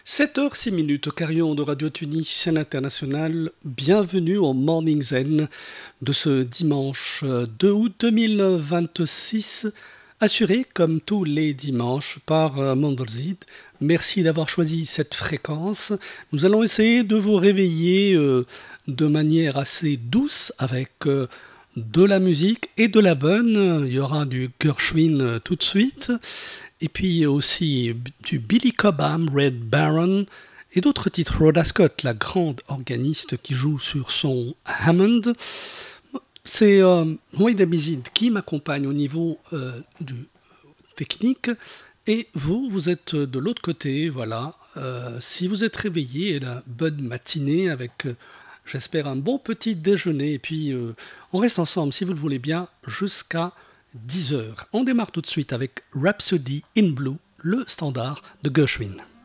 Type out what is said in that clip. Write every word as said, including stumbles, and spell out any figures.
sept heures six minutes au carillon de Radio Tunis, chaîne internationale. Bienvenue au Morning Zen de ce dimanche deux août deux mille vingt-six, assuré comme tous les dimanches par euh, Mondelzid. Merci d'avoir choisi cette fréquence. Nous allons essayer de vous réveiller euh, de manière assez douce avec euh, de la musique et de la bonne. Il y aura du Gershwin euh, tout de suite. Et puis aussi du Billy Cobham, Red Baron, et d'autres titres. Rhoda Scott, la grande organiste qui joue sur son Hammond. C'est euh, Moïd Abizid qui m'accompagne au niveau euh, du technique. Et vous, vous êtes de l'autre côté, voilà. Euh, si vous êtes réveillé, la bonne matinée avec, euh, j'espère, un bon petit déjeuner. Et puis, euh, on reste ensemble, si vous le voulez bien, jusqu'à dix heures. On démarre tout de suite avec Rhapsody in Blue, le standard de Gershwin.